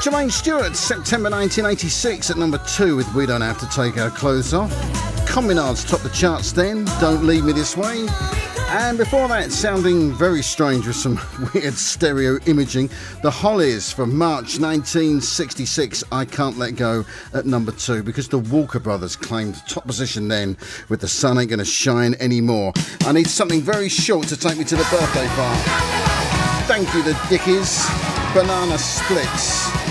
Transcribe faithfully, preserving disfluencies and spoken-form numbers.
Jermaine Stewart, September nineteen eighty-six at number two with We Don't Have to Take Our Clothes Off. Communards topped the charts then, Don't Leave Me This Way. And before that, sounding very strange with some weird stereo imaging, The Hollies from March nineteen sixty-six, I Can't Let Go at number two, because the Walker Brothers claimed top position then with The Sun Ain't Gonna Shine Anymore. I need something very short to take me to the birthday party. Thank you, the Dickies. Banana Splits.